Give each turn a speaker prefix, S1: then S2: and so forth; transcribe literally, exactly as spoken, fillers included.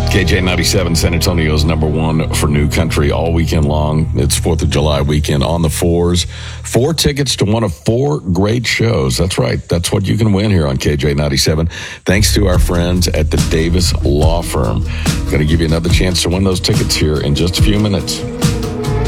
S1: K J ninety-seven, San Antonio's number one for new country all weekend long. It's fourth of July weekend on the fours. Four tickets to one of four great shows. That's right. That's what you can win here on K J ninety-seven. Thanks to our friends at the Davis Law Firm. Going to give you another chance to win those tickets here in just a few minutes.